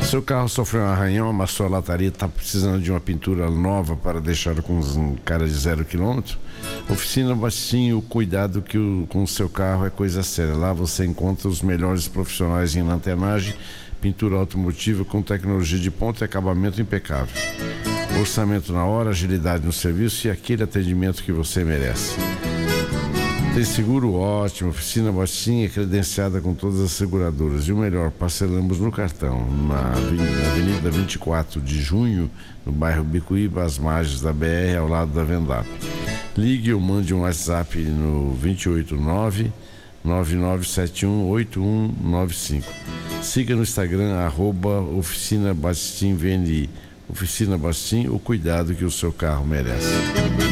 Seu carro sofreu um arranhão, amassou a lataria, está precisando de uma pintura nova para deixar com cara de 0 km? Oficina Bastim, o cuidado com o seu carro é coisa séria. Lá você encontra os melhores profissionais em lanternagem, pintura automotiva com tecnologia de ponta e acabamento impecável. Orçamento na hora, agilidade no serviço e aquele atendimento que você merece. Tem seguro ótimo, Oficina Bastim é credenciada com todas as seguradoras. E o melhor, parcelamos no cartão, na Avenida 24 de Junho, no bairro Bicuíba, às margens da BR, ao lado da Vendap. Ligue ou mande um WhatsApp no 289-9971-8195. Siga no Instagram, @Oficina Bastim VNI. Oficina Bastim, o cuidado que o seu carro merece.